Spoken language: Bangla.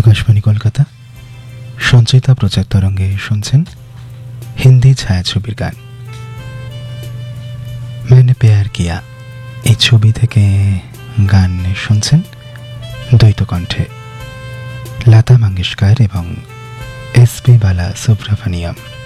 আকাশবাণী কলকাতা সঞ্চিতা প্রচার তরঙ্গে শুনছেন হিন্দি ছায়াছবির গান मैंने प्यार किया এই ছবি থেকে গান শুনছেন দ্বৈত কণ্ঠে লতা মঙ্গেশকর এবং এসপি বালা সুব্রমণিয়াম।